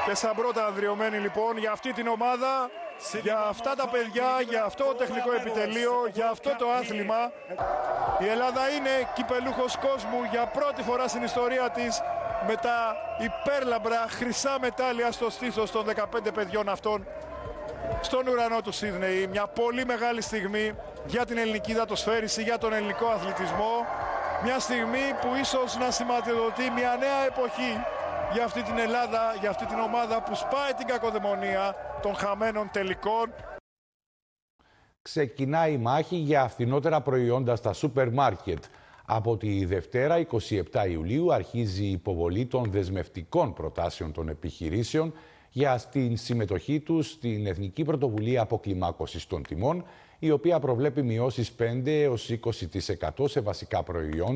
Και Σαμπρότα ανδριωμένη λοιπόν για αυτή την ομάδα, για αυτά τα παιδιά, για αυτό το τεχνικό επιτελείο, για αυτό το άθλημα. Η Ελλάδα είναι κυπελούχος κόσμου για πρώτη φορά στην ιστορία της, με τα υπέρλαμπρα χρυσά μετάλλια στο στήθος των 15 παιδιών αυτών στον ουρανό του Σίδνεϊ. Μια πολύ μεγάλη στιγμή για την ελληνική υδατοσφαίριση, για τον ελληνικό αθλητισμό. Μια στιγμή που ίσως να σηματοδοτεί μια νέα εποχή για αυτή την Ελλάδα, για αυτή την ομάδα που σπάει την κακοδαιμονία των χαμένων τελικών. Ξεκινάει η μάχη για φθηνότερα προϊόντα στα σούπερ μάρκετ. Από τη Δευτέρα, 27 Ιουλίου, αρχίζει η υποβολή των δεσμευτικών προτάσεων των επιχειρήσεων για την συμμετοχή τους στην Εθνική Πρωτοβουλία Αποκλιμάκωσης των Τιμών, η οποία προβλέπει μειώσεις 5 έως 20% σε βασικά προϊόντα